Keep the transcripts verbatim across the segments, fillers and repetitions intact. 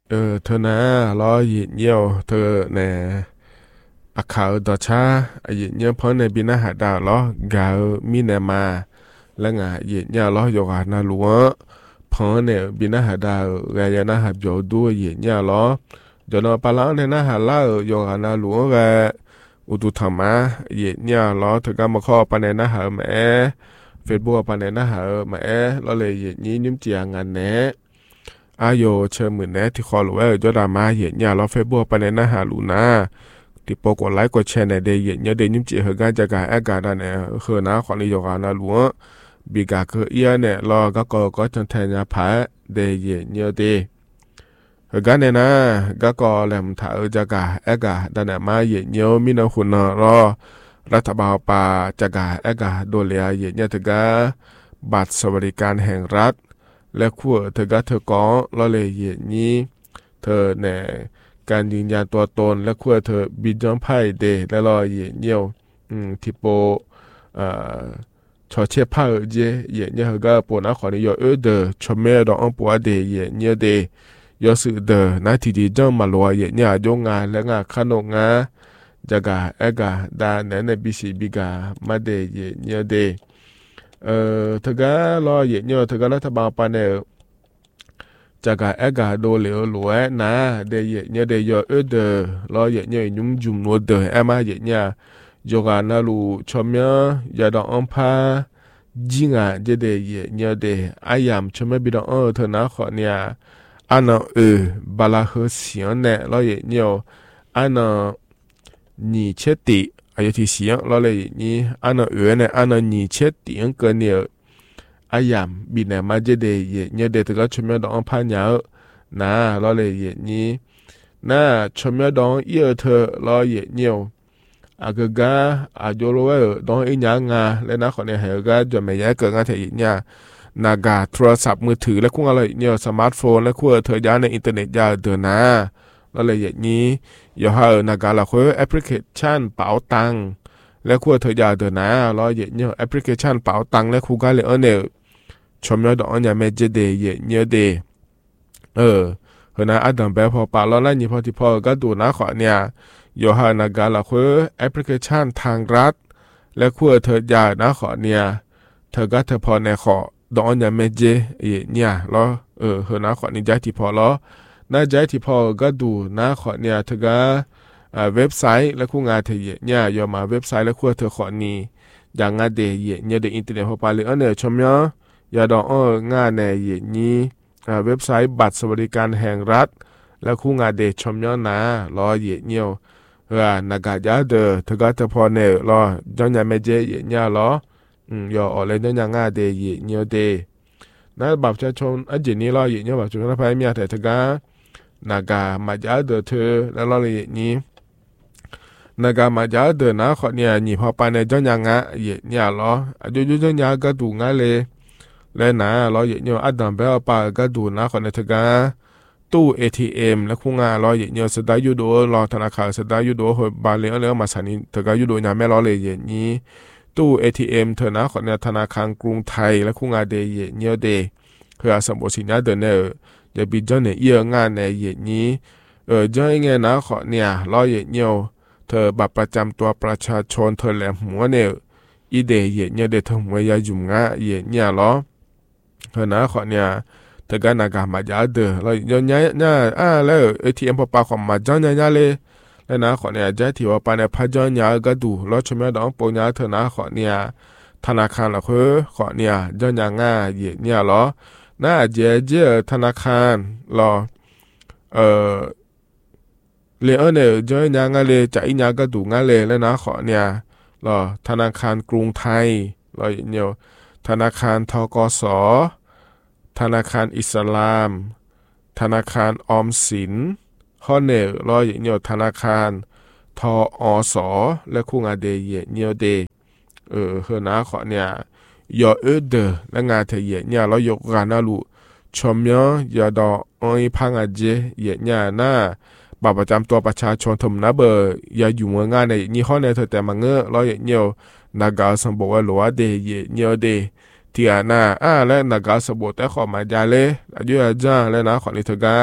เออเธอนะล้อเหยียดเยี่ยวเธอเน่อาขาวต่อช้าเหยียดเยี่ยวเพราะในบินหาดาวล้อกาวมีเนมาแล้วไงเหยียดเยี่ยวล้ออยู่กันนาลัวเพราะเนี่ยบินหาดาวไงยันหาบอยู่ด้วยเหยียดเยี่ยวล้อเดี๋ยวนอปลาเนี่ยนะหาเล่าอยู่กันนาลัวไงอุตุธรรมะเหยียดเยี่ยวล้อเธอก็มาข้อปนในนะหาแม่เฟซบุ๊กปนในนะหาแม่ล้อเลยเหยียดนี้นิ่มเจียงานแน่อาโยเชิญเหมือนแน่ที่คอหรือว่าจอดามาเหยียดเนี่ยเราเฟซบุ๊กปนในนะหาลูน่าที่ปกดไลค์กดแชร์ในเดียเนี่ยเดียนิ่มเจียเหกันจากการแอการนั่นเนี่ยคือนะขอนิยมนะหลวงบีกาคือเอียเนี่ยรอก็ก็ก็จนแทนยาผาเดียเนี่ยเดีเหกันเนี่ยนะก็ก็แหลมถ่ายจากการแอการดันเนี่ยมาเหยียดเนี่ยมีนาหุ่นรอรัฐบาลป่าจากการแอการโดเลียเหยียดเนี่ยถึงกับบัตรสวัสดิการแห่งรัฐและขั้วเธอก็เธอก็เราเลยเหยียดนี้เธอเนี่ยการยืนยันตัวตนและขั้วเธอบินย้อนไพ่เดและรอเหยียดเนี่ยอืมที่โปเอ่อชอเชพาเจเหยียดเนี่ยก็ปนักขอนิยมเออเดอชมเมดองปัวเดเหยียดเนี่ยเดยอสือเดอนาทีดีจ้องมาลัวเหยียดเนี่ยยงงานและงาขนมงาจากาเอกาดาเนเนบิสิบิกามาเดเหยียดเนี่ยเดเอ่อเธอก็รอเหยียดเนี่ยเธอก็รัฐบาลปานเนจากการแอกาโดเหลวหลวยนะเดียเนี่ยเดียเออเดอรอเหยียดเนี่ยยุ่งจุ่มนัวเดอเอมาเหยียดเนี่ยโยกานาลูชมเนี่ยยาดองอัมพาจิงาเจเดียเนี่ยเดอายามชมบิดองเออเธอนะขอเนี่ยอันนั้นเออบาลาเฮเสียงเนี่ยรอเหยียดเนี่ยอันนั้นนี่เชติอายุที่เสียงรอเลยนี่อันนั้นเออเนี่ยอันนั้นนี่เชติอันเกินเนี่ยอายามบินมาเจเดยเนี่ยเดตก็ชมยดองพันยานะรอเลยเยนี้นะชมยดองเยเธอรอเยเนี่ยอากกาอาจโลเวดองอีหยังาและนะขอเนี่ยเหกาจะไม่ยากเกินงานเทียเนี่ยนากาโทรศัพท์มือถือและคุ้งอะไรเนี่ยสมาร์ทโฟนและคุ้งเธอยาในอินเทอร์เน็ตยาเดินนะรอเลยเยนี้อย่าให้นากาละคุยแอปพลิเคชันเป๋าตังและคุ้งเธอยาเดินนะรอเยเนี่ยแอปพลิเคชันเป๋าตังและคุ้งกันเลยเออเนี่ยชมยอดอันยาเมเจเดยเยเดเออเฮนะอดัมแบบพอปาลอนั่นยี่พอที่พอก็ดูนะขอเนี่ยโยฮานากาละคุแอปพลิเคชันทางรัฐและคู่เธอยานะขอเนี่ยเธอก็เธอพอในขอดอนยาเมเจเยเนี่ยล้อเออเฮนะขอนี่ใจที่พอล้อน่าใจที่พอก็ดูนะขอเนี่ยเธอก็อ่าเว็บไซต์และคู่งานเธอเยเนี่ยยอมาเว็บไซต์และคู่เธอขอนี่อย่างงานเดยเนี่ยเดอินเทอร์เน็ตพอปาเลยอันเนี่ยชมยอยาดองอ้องานในเยนี้เว็บไซต์บัตรสวัสดิการแห่งรัฐและคู่งานเดชมย้อนนารอเยเนียวเฮือนากาจาเดอทกาตพอเนรอจอนยาเมเจเยเนียรออืมยออเลยจอนยางาเดเยเนียวเดนะบัตรประชาชนอันเจนี้รอเยเนียวบัตรประชาชนพายมีแต่ทกานากามาจาเดอเธอแล้วรอเลยเยนี้นากามาจาเดอนะขอเนี่ยนี่พอไปในจอนยางาเยเนียรออายุยุจอนยาก็ดูงาเลยและนะเราเยเนี่ยอัดดัมเบลปาก็ดูนะคนในทกาตู้ เอ ที เอ็ม และคู่งานเราเยเนี่ยสดายูโดรอธนาคารสดายูโดหอยบาเลอแล้วมาสานิทกายูโดยาแม่เราเลยเยนี้ตู้ เอ ที เอ็ม เธอนะคนในธนาคารกรุงไทยและคู่งานเดเยเนี่ยเดเพื่อสมบูรณ์สินค้าเดินเนอจะบินจนเนี่ยเยอะงานในเยนี้เออจะยังไงนะขอเนี่ยเราเยเนี่ยเธอบัตรประจำตัวประชาชนเธอแหลมหัวเนี่ยอีเดเยเนี่ยเดเธอหัวยาจุ่มงาเยเนี่ยล้อเฮนะขอเนี่ยแต่การนากามาจาเดอเราย้อนย้ายน่าอ่าแล้วเอทีเอ็มพอปาของมาจอนย้ายเลยแล้วนะขอเนี่ยใจที่ว่าปาเนี่ยพจอนย้ายก็ดูเราชมยดองปัญญาเถอะนะขอเนี่ยธนาคารละคือขอเนี่ยย้อนย้ายง่ายเยเนี่ยหรอน่าเจเจธนาคารรอเอ่อเลอเนี่ยย้อนย้ายง่ายเลยจะอีย้ายก็ดูง่ายเลยแล้วนะขอเนี่ยรอธนาคารกรุงไทยรอเนี่ยธนาคารทกส.ธนาคารอิสลามธนาคารออมสินข้อเนรรออย่างเนียวธนาคารทอสและคู่งานเดเยเนียวเดเออเฮนะขอเนี่ยยอเอเดและงานเทเยเนี่ยเรายกงานนาลูชมยอยาดอออยพังอาเจเยเนี่ยน่าบัตรประจำตัวประชาชนทมนะเบอร์อย่าอยู่เมืองงานในยี่ห้อในเธอแต่มาเงอเราอย่างเนียวนากาสมบูรณ์หรือว่าเดเยเนียวเดที่อาณาอ่าและนากาสมบูรณ์แต่ขอมาจาเลอายุอาจารย์และนะขอนิทกา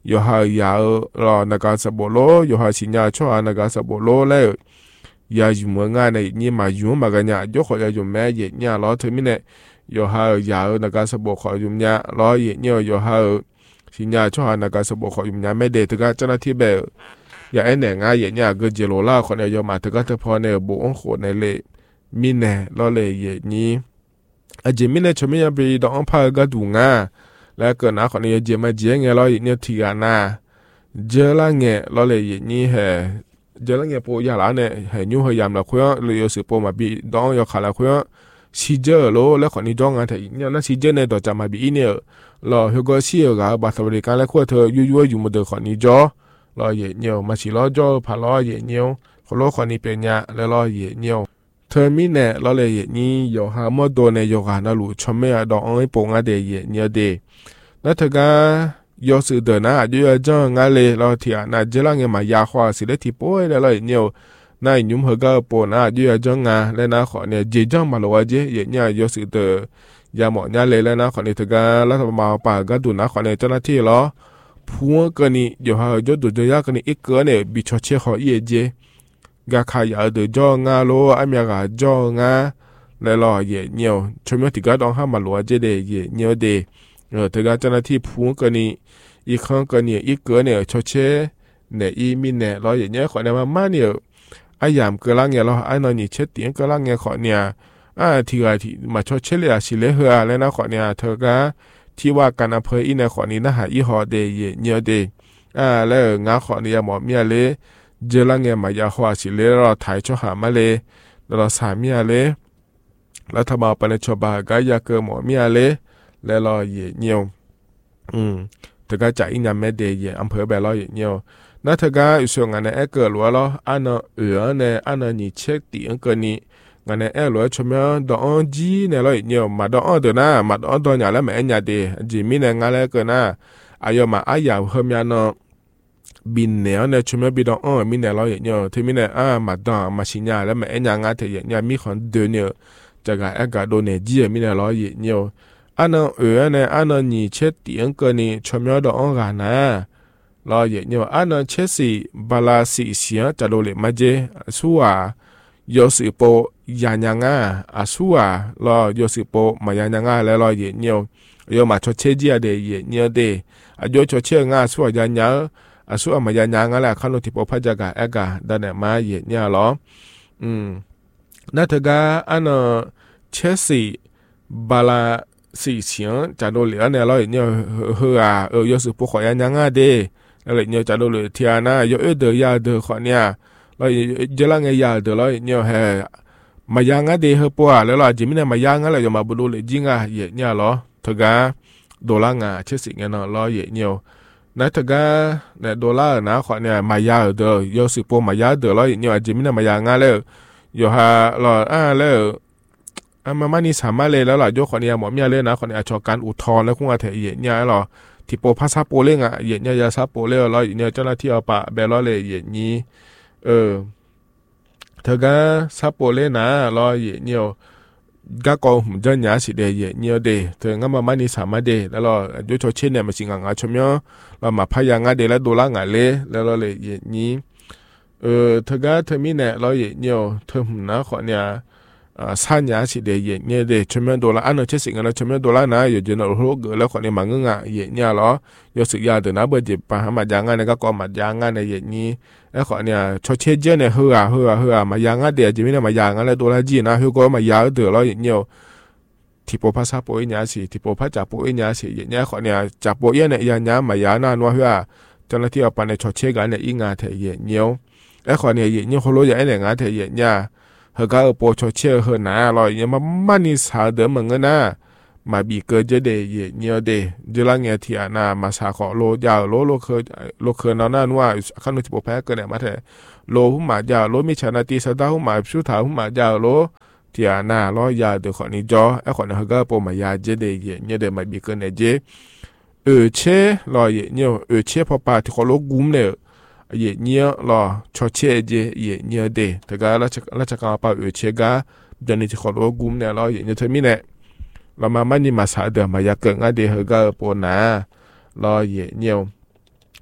有哈有了那个什么咯，有哈新加坡那个什么咯嘞，也有么个呢？你嘛用嘛个呢？有好像用咩嘢呢？咯，特别呢，有哈有那个什么可用呢？咯嘢呢有哈新加坡那个什么可用呢？ไม่ได้ถึงก็เจ้าหน้าที่แบบอย่าไอ้เนี่ยง่ายอย่างเนี้ยก็เจโรล่าคนเนี่ยยอมมาถึงก็เฉพาะเนี่ยบุ้งโขดในเลยมีแน่แล้วเลยอย่างนี้อาจจะมีเนี่ยชมยังไปดองพาก็ดูง่าแล้วเกิดนะคนเนี่ยเจมาเจียงเงี้ยแล้วอย่างเนี้ยทีกันนะเจอละเงี้ยแล้วเลยอย่างนี้เหรอเจอละเงี้ยปูยาละเนี่ยเห็นยูเฮียมละคุยเลยอยู่สืบปูมาบีดองยาขาละคุยซีเจอร์โลแล้วคนนี้จ้องงานแต่เนี่ยนั่นซีเจอร์เนี่ยต่อจากมาบีเนี่ยเราเฮก็เสียกับบาสบริการแล้วคุยเธอยุ่ยๆอยู่มาเดือคนนี้จ้อรอเย่เนียวมาสิล้อจ่อผ่าล้อเย่เนียวคนล้อคนนี้เป็นยาแล้วล้อเย่เนียวเธอมีเนี่ยล้อเลยเย่นี้อยู่หาหมดตัวเนี่ยอยู่กันนั่นหลุดชมไม่ดอกไอ้ปงอ่ะเดเย่เนียวเดนั่นเธอก็ยอสื่อเดินนะอยู่จ้องงานเลยเราที่อ่ะน่าจะลังเงี้ยมายาขวาสิเลที่ป่วยแล้วเลยเนียวนายยุ่มเฮก็ปนนะอยู่จ้องงานแล้วนะขอเนี่ยเจจ้องมาล้อเจเย่เนี่ยยอสื่อเดินยาหมอเนี่ยเลยแล้วนะขอเนี่ยเธอก็แล้วทำมาป่าก็ดูนะขอเนี่ยเจ้าหน้าที่ล้อพัวกันนี่อยู่หาจดดูจะยากกันนี่อีกเกินเนี่ยบิชเชขอเยเจกาขายาเดือจ้องาโลไอเมียกาจ้องาแล้วรอเย่เนียวชมยติกาต้องห้ามมาลัวเจเดเย่เนียวเดเออเธอก็เจ้าหน้าที่พัวกันนี่อีกครั้งกันนี่อีกเกินเนี่ยชเชเนี่ยอีมินเนี่ยรอเย่เนียวขอเนี่ยมามาเนี่ยไอยามเกลังเนี่ยรอไอนอนนี่เช็ดเตียงเกลังเนี่ยขอเนี่ยอ่าทีไรที่มาชเชเลยสิเลเหือแล้วนะขอเนี่ยเธอก็ที่ว่าการอำเภออีในขอนี้นะหาอีหอเดเยเนียเดอ่าแล้วงาขอนี้หมอเมียเลยเจลังเงมายาขวาสิเลเราถ่ายชอหามาเลยเราสามีเลยแล้วทำมาปนชบากายาเกอหมอเมียเลยแล้วเราเยเนียวอืมแต่ก็จ่ายอีนามแม่เดเยอำเภอแบบเราเยเนียวนั่นเธอก็อยู่ส่วนงานในแอเกิดหรือว่าเราอันนั้นเอือในอันนั้นนี่เช็คตีอันเกินนี้งานในแอร์หรือชมยดอนจีเนี่ยเราเนี่ยมาดอนเดินหน้ามาดอนตัวอย่างแล้วแม่เนี่ยเดจีมีเนี่ยงานแล้วเกินหน้าอายมาอายาเพิ่มยานะบินเนี่ยเนี่ยชมยบิดอนมีเนี่ยเราเนี่ยที่มีเนี่ยอ่ามาดอนมาชิญญาแล้วแม่เนี่ยงานเทียเนี่ยมีคนเดินเนี่ยจากการแอร์การโดนเนี่ยจีมีเนี่ยเราเนี่ยอันนั้นเออเนี่ยอันนั้นนี่เช็ดตีอันเกินนี่ชมยดอนกันนะเราเนี่ยอันนั้นเช็ดสิบาลาสิเสียจะโดนเลยมาเจสัวยอสิโปยานยังอ่ะอาสัวรอยอสิโปมายานยังอ่ะแล้วรอเยเนียวยอมาชดเชจีเดเยเนียวเดอายุชดเชงอ่ะสัวยานยังอาสัวมายานยังอ่ะแหละขันโนติโปพัจกะเอกะดันเนี่ยมาเยเนียหรออืมนั่นเถอะก็อันเชสิบาลาสิเสียงจะโดนเหลือเนี่ยเราเนี่ยเฮือเออยอสิโปขอยานยังอ่ะเดแล้วเนี่ยจะโดนเหลือเทียนะยอเอเดยาเดขอเนี่ยเราเจลังเงียเดี๋ยวเราเนี่ยเฮมายังอ่ะเดี๋ยวปัวแล้วเราจิมิเนี่ยมายังอ่ะเราจะมาบุรุษจริงอ่ะเย่เนี่ยหรอถึงก็ดอลลาร์อ่ะเชื่อสิ่งเงี้ยเนาะเราเย่เนี่ยนั่นถึงก็เนี่ยดอลลาร์นะขอเนี่ยมายังเดี๋ยวยอสิปัวมายังเดี๋ยวเราเนี่ยจิมิเนี่ยมายังอ่ะเลยอยู่ฮะเราอ่ะเลยอ่ะมามานี่สามารถเลยแล้วเราโยกขอเนี่ยหมอเมียเลยนะขอเนี่ยชอการอุทธรณ์แล้วคงอาจจะเย่เนี่ยหรอที่ปัวภาษาปัวเล่งอ่ะเย่เนี่ยยาซาปัวเล่เราเนี่ยเจ้าหน้าที่เอาปะแบบเราเลยเย่นี้เออเธอก็ซับโปเลนะรอเยเนียวก็กองหุ่นเจ้าหน้าสิเดเยเนียวเดเธองั้นมามานี่สามารถเดแล้วเราโยชเช่นเนี่ยมาสิงหางาชมยอเรามาพยางาเดแล้วโดล่างาเลแล้วเราเลยเยนี้เออเธอก็เธอมีเนี่ยเราเยเนียวเธอหุ่นนะขอเนี่ยอ่าสัญญาสิเดเยเนียวเดชมยอโดล่าอันนั้นเช่นสิ่งนั้นชมยอโดล่านะอยู่เจนเราโรกแล้วขอเนี่ยมังงะเยเนียหรอยอสึกยาเดินนะเบอร์จิบปะหามาจางงานเนี่ยก็กอมาจางงานในเยนี้ไอ้ขอเนี่ยชดเชยเจเนี่ยเฮือเฮือเฮือมายางอ่ะเดี๋ยวจะไม่ได้มายางอะไรตัวละจีนะเฮือก็มายาเดือดแล้วอย่างเงี้ยที่ปภาษาปอยเนี่ยสิที่ปภาษาปอยเนี่ยสิอย่างเงี้ยขอเนี่ยจับปอยเนี่ยอย่างเงี้ยมายานานว่าเฮือเจ้าหน้าที่เอาไปในชดเชยกันเนี่ยอีงาเทียเงี้ยไอ้ขอเนี่ยอย่างเงี้ยเขารู้อย่างไอ้เนี่ยงาเทียเนี่ยเฮือก็เอาปชดเชยเฮือหนาเราอย่างเงี้ยมันมันนี่สาเดิมเหมือนกันนะมาบีเกิดจะเดยเนียเดเจลังเงียที่อานามาสาขอโลยาวโลโลเคยโลเคยนอนนั่นว่าขั้นที่ปแพ้เกิดเนี่ยมาเถอะโลหุ่มหมายาวโลมิชานาตีสตาหุ่มหมายชุดถาหุ่มหมายาวโลที่อานาล้อยาเดือขอนี้จอไอขอนี้เขาก็ปมายาเจเดยเนียเดมาบีเกิดเนี่ยเจเออเช่รอเยเนียเออเช่พอปาที่เขาโลกุมเนี่ยเยเนียรอชอเช่เจเยเนียเดแต่ก็ราชราชการปาเออเช่ก็เดี๋ยวนี้ที่เขาโลกุมเนี่ยรอเยเนียเธอมีเนี่ยเรามาไม่นี่มาสาเดือมายาเกิงอ่ะเดี๋ยวก็ปวดหนารอเยเนียว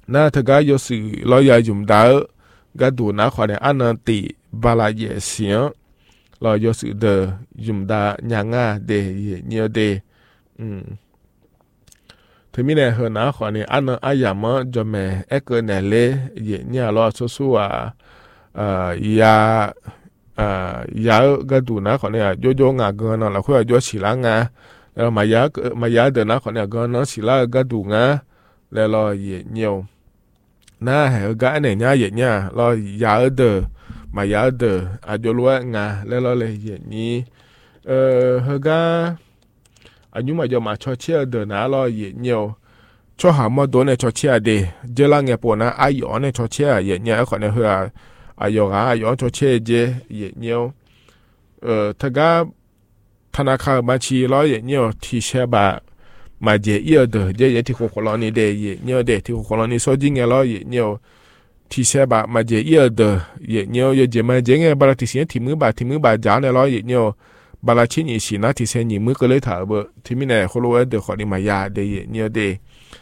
那他个有时老要用到个度那可能安能地巴拉也行，老有时的用到娘啊的也nhiều的，嗯。thì mình này hơn nào khỏi này anh anh làm mà cho mẹ cái cái này lẽ vậy nha lo số số à à ya à ya cái đủ nào khỏi này do do ngà cái nó là khối do chỉ là ngà mà ya mà ya được nào khỏi này cái nó chỉ là cái đủ ngà là lo vậy nhiều na hay cái này nha vậy nha lo ya được mà ya được à do lo ngà là lo là vậy nhỉ ờ hơi cái anh nhưng mà giờ mà cho chia được nã lo gì nhiều cho họ mà đồ này cho chia đi giờ là nghe bọn nó ai ở này cho chia vậy nhiều còn này hơi ai ở ai ở cho chia gì vậy nhiều ờ thật raธนาคารบัญชีlo vậy nhiều thì sẽ bà mà dễ yêu được dễ dễ thì không có này để vậy nhiều để thì không có này số tiền nghe lo vậy nhiều thì sẽ bà mà dễ yêu được vậy nhiều giờ dễ mà dễ nghe bà thì sẽ thì mới bà thì mới bà giá này lo vậy nhiều bà là chỉ nhị xí na thì sẽ nhị mới có lấy thở bờ thì mình này không lo được khỏi đi mà ya để nhiều để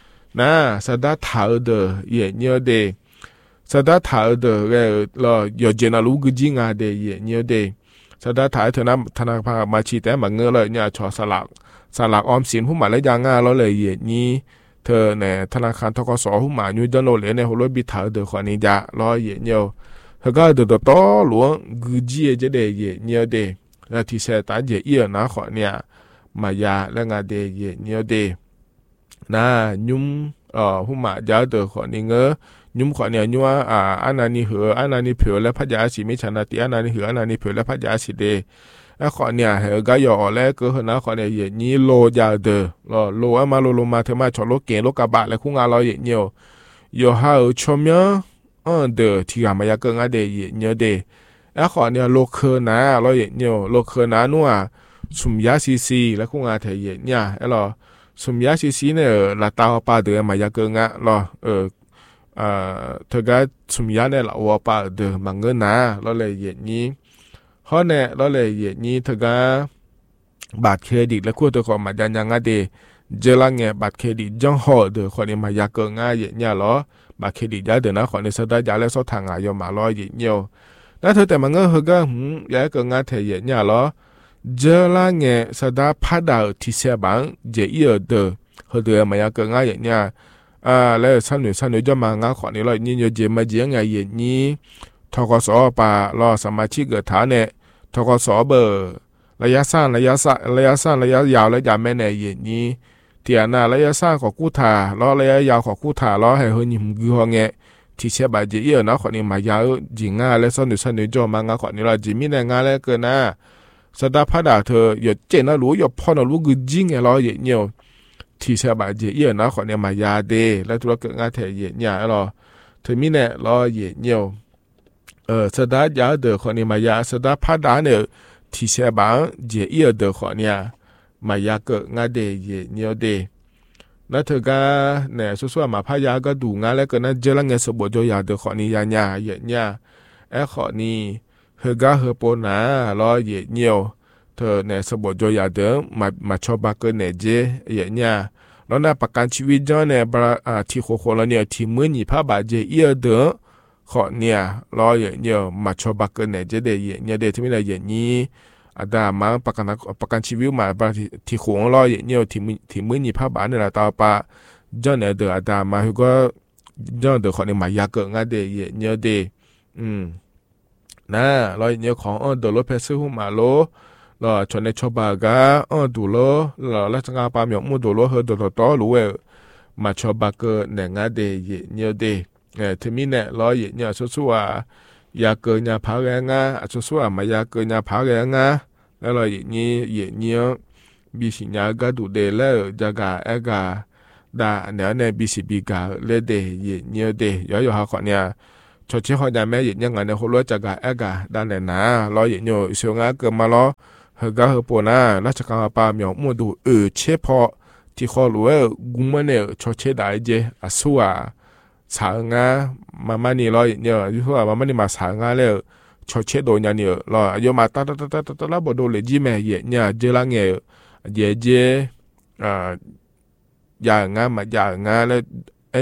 na sau đó thở được nhiều để sau đó thở được cái là giờ chỉ là lú cái gì ngà để nhiều để sau đó thở thì nó thằng nào mà chỉ để mà ngơ lại nhà choสลากสลากออมสินผู้หมายเลยยังงาเราเลยนี่เธอเนี่ยธนาคารทกสผู้หมายอยู่ด้านโน้นเลยเนี่ยเขาเลยบิดเธอเดือดคนนี้จะรอเยอะnhiềuเขาก็เดือดต่อหลวงกุจีจะได้เยอะเดแล้วที่เสร็จตาเยอะนะขอเนี่ยมายาแล้วงาเดเยอะเดนะยุ่มเอ่อผู้หมายจะเดือดขอนี้เงอยุ่มขอเนี่ยยุ่มอ่าอันนั้นนี่เหรออันนั้นนี่เผือและพัฒยาสีไม่ชนะตีอันนั้นนี่เหรออันนั้นนี่เผือและพัฒยาสีเดไอ้ขอเนี่ยเหรอก็ย่อแล้วก็เหรอนะขอเนี่ยเยนี่โลยาเดอรอโลอามาโลโลมาเทมาชอโลเกโลกาบะแล้วคุ้งอาเราเยเนียวย่อหาชมยอันเดอที่กามายาเกิงอาเดเยเนียวเดไอ้ขอเนี่ยโลเคนะเราเยเนียวโลเคนะนัวสุมยาซีซีแล้วคุ้งอาเทเยเนี่ยไอ้รอสุมยาซีซีเนี่ยละตาปาเดอมายาเกิงอ่ะรอเอออ่าเธอก็สุมยาเนี่ยละวปาเดอมังเงินนะเราเลยเยนี้เพราะเนี่ยเราเลยเยนี้เธอก็บัตรเครดิตและคู่ตัวของมายันยังไงเดเจอละเงี้ยบัตรเครดิตจังห่อเดอคนนี้มายาเกิงง่ายเยเนี่ยหรอบัตรเครดิตยาเดอนะคนนี้สดายาและสดทางอ่ะยอมมาลอยเยเนี่ยนั่นเธอแต่มันก็เฮก็หืมยาเกิงง่ายเทเยเนี่ยหรอเจอละเงี้ยสดาพัดดาวที่เสียบังเจเอียเดอเฮเดอมายาเกิงง่ายเยเนี่ยอ่าแล้วสันนิษฐานจะมางาขอนี้เรานี่จะเจมาเจียงไงเยนี้ทกสปารอสมาชิกเกิดฐานเนี่ยทกสเบอร์ระยะสั้นระยะสั้นระยะสั้นระยะยาวและยาวแม่ในเย็นนี้เทียนาระยะสั้นของกู้ถาล้อระยะยาวของกู้ถาล้อให้เฮนิมกือฮงเงที่เชื่อบาเจียนะขอนี้มายาวจิงงาและสันนิษฐานจะมางาขอนี้เราจิมีในงานแล้วเกินนะสดาพัดดาเธออย่าเจนนะรู้อย่าพ่อนะรู้คือจิงไงล้อเย็นเนียวที่เชื่อบาเจียนะขอนี้มายาเดและธุรกิจงานเทเย็นเนี่ยล้อเธอมีเนี่ยล้อเย็นเนียวเออสดายาเดอขอนี้มายาสดาพัดดาเนี่ยที่เชื่อบางเจียเดอขอเนี่ยมายาเกิดงานเดเย็นเนียวเดนั่นเธอก็เนี่ยส่วนๆมาพายาก็ดูงานแล้วก็นั่นเจริญเงินสมบูรณ์ยาเดอขอนี้ยาเนี่ยเย็นเนี่ยไอ้ขอนี้เฮก็เฮปนาล้อเย็นเนียวเธอเนี่ยสมบูรณ์ยาเดอมามาชอบบักเกอร์เนี่ยเจเย็นเนี่ยแล้วน่ะประกันชีวิตจ้าเนี่ยบราอ่าที่โคโคแล้วเนี่ยที่มือหนีผ้าบาดเจเอียเดอขอเนี่ยล้อเย็นเนี่ยมาชอบบักเกอร์เนี่ยเจเดเย็นเนี่ยเดที่ไม่ได้เย็นนี้อาดามาประกันประกันชีวิตมาบางที่ขวงรออย่างเงี้ยที่มือที่มือนี่ภาพบ้านเนี่ยต่อไปย้อนเนี่ยเดืออาดามาเขาก็ย้อนเดือคนนี้มายาเกิดงานเดียเงี้ยเดอืมนะรออย่างเงี้ยของอ๋อเดือรถเพชรซื้อมาโลรอชนในชอบากาอ๋อดูโลรอแล้วจะงานปาหมอกมูดูโลเฮอดูต่อต่อรู้เอมาชอบาเกิดเนี่ยงานเดียเงี้ยเดเออที่มีเนี่ยรออย่างเงี้ยสู้ๆว่ายาเกินยาพาแรงอ่ะสู้ๆมายาเกินยาพาแรงอ่ะแล้วเราอย่างนี้อย่างนี้บิสิญาก็ดูเดแล้วจะกาเอกาดาเนี่ยในบิสิบิกาเลเดอย่างนี้เดย้อยๆหาคนเนี่ยชดเชยเขาจะแม่อย่างนี้ไงเนี่ยเขารู้จะกาเอกาด้านไหนนะเราอย่างนี้เสียงอ่ะเกิดมาล้อเฮก็เฮปน่ะราชการปาหมอกมูดูเออเฉพาะที่เขารู้ว่ากุมเนี่ยชดเชยได้เจอสู้อ่ะสางามามานี่รอเนี่ยอยู่ว่ามามานี่มาสางาแล้วชดเชดโดนยาเนี่ยรออยู่มาตาตาตาตาตาบ่โดนเลยจิแม่เยเนี่ยเจละเงเยเจอ่าอย่างงามมาอย่างงาแล้วเอ็น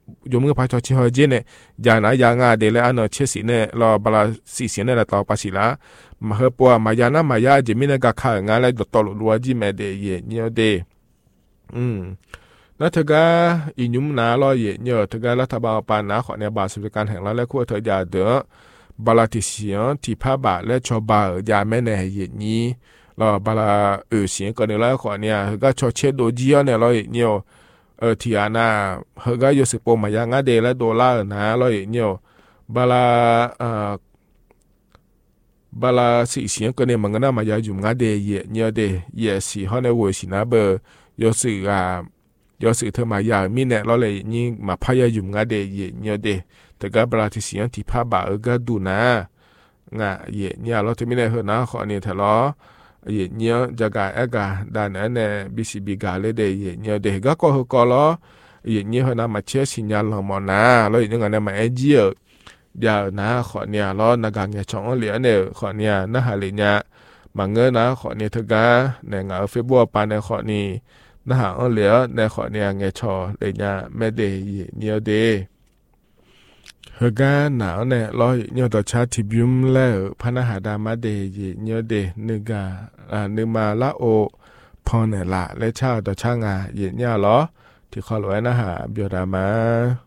อยู่มือพาชอชิฮอเจเนี่ยยานะยางาเดลอันเชสิเนี่ยรอบลาสิเสียเนี่ยต่อปัสสิละมาเฮปัวมายานะมายาเจมินะกะขางาไลดตอลลัวจิเมเดเยเนียวเดอืมแล้วเธอก็อีนุ่มนาลอยเยอะเธอก็รัฐบาลปานาขอเนี่ยบาสวิการแห่งรัฐและขั้วเธอยาเดอบาลาติเสียงที่พาบาและชอบายาแม่ในเยนี้เราบาลาเออเสียงก็เนี่ยแล้วขอเนี่ยเธอก็ชอเชดโดจีเนี่ยลอยเนี่ยเออที่อานาเธอก็อยู่สิบปมายางาเดและดอลลาร์นะลอยเนี่ยบาลาเอ่อบาลาสิเสียงก็เนี่ยมันก็น่ามายาอยู่งาเดเยเนี่ยเดเยสิเขาในวัวสินะเบอร์ยศสื่ออ่ายศสื่อเธอมายามีเนี่ยเราเลยนี่มาพายาอยู่งาเดเยเนี่ยเดแต่ก็บาลาที่เสียงที่พาบาเออก็ดูนะงะเยเนี่ยเราจะไม่ได้เห็นนะขอเนี่ยทะเลาะเยเนี่ยจะกาเอกาด้านนั้นเนี่ยบิสิบิกาเลยเดเยเนี่ยเดก็ก็เหก็ล้อเยเนี่ยเห็นนะมาเชื่อสัญญาณเราหมดนะแล้วอย่างนั้นมาเอเจียเดี๋ยวนะขอเนี่ยล้อนากางเนี่ยช่องเหลียเนี่ยขอเนี่ยนะหาเลยเนี่ยมาเงินนะขอเนี่ยเธอกาในงานเฟบวปานในขอนี่นะหาเหลียในขอเนี่ยเงชอเลยเนี่ยแม่เดเยเนี่ยเดเฮกาหนาวเนี่ยรอเนียต่อชาติบิมแล้วพนาหาดามาเดเยเนียเดนึกาอ่านึมาละโอพอเนี่ยละและชาต่อชางาเยเนี่ยล้อที่ขอรวยนะหาเบียดามา